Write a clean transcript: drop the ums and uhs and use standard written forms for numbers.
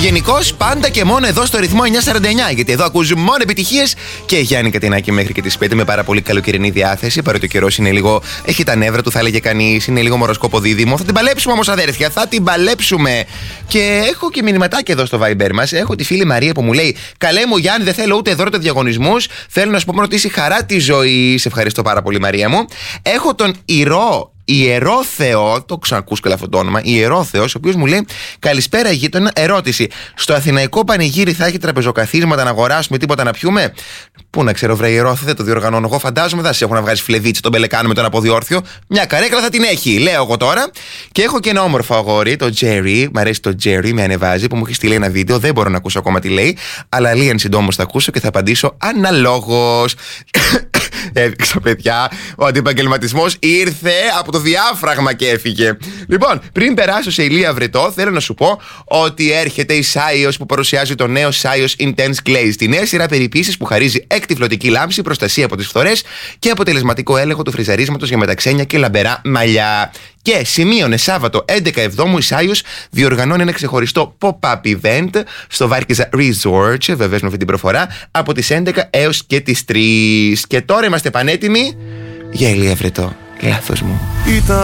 Γενικώς πάντα και μόνο εδώ στο ρυθμό 949. Γιατί εδώ ακούς μόνο επιτυχίες. Και Γιάννη Κατινάκη μέχρι και τις 5 με πάρα πολύ καλοκαιρινή διάθεση. Παρότι ο καιρός είναι λίγο. Έχει τα νεύρα του, θα έλεγε κανείς. Είναι λίγο μοροσκόπο δίδυμο. Θα την παλέψουμε όμως, αδέρφια. Θα την παλέψουμε. Και έχω και μηνυματάκια εδώ στο Viber μας. Έχω τη φίλη Μαρία που μου λέει: καλέ μου Γιάννη, δεν θέλω ούτε δώρο ούτε διαγωνισμούς. Θέλω να σου πω μόνο ότι είσαι χαρά τη ζωή. Σε ευχαριστώ πάρα πολύ, Μαρία μου. Έχω τον Ιερόθεο, το ξανακούς και αυτό το όνομα, Ιερόθεος, ο οποίος μου λέει: καλησπέρα γείτονα, ερώτηση. Στο αθηναϊκό πανηγύρι θα έχει τραπεζοκαθίσματα να αγοράσουμε, τίποτα να πιούμε? Πού να ξέρω, βρε Ιερόθεο, δεν το διοργανώνω εγώ. Φαντάζομαι θα σε έχουν να βγάζει φλεβίτσι τον πελεκάνο με τον αποδιόρθιο. Μια καρέκλα θα την έχει, λέω εγώ τώρα. Και έχω και ένα όμορφο αγόρι, το Jerry. Μ' αρέσει το Jerry, με ανεβάζει, που μου έχει στείλει ένα βίντεο. Δεν μπορώ να ακούσω ακόμα τι λέει, αλλά λίγαν συντόμως θα ακούσω και θα απαντήσω αναλόγως. Έδειξα, παιδιά, ο αντιπαγγελματισμός ήρθε από το διάφραγμα και έφυγε. Λοιπόν, πριν περάσω σε ηλία βρετό, θέλω να σου πω ότι έρχεται η Saios που παρουσιάζει το νέο Saios Intense Glaze, τη νέα σειρά περιποίησης που χαρίζει εκτυφλωτική λάμψη, προστασία από τις φθορές και αποτελεσματικό έλεγχο του φριζαρίσματος για μεταξένια και λαμπερά μαλλιά. Και σημείωνε Σάββατο 11 Εβδόμου η Saios διοργανώνει ένα ξεχωριστό pop-up event στο Βάρκιζα Resort, βεβαίως με αυτή την προφορά, από τις 11 έως και τις 3. Και τώρα είμαστε πανέτοιμοι για ηλία βρετό. Λάθος μου.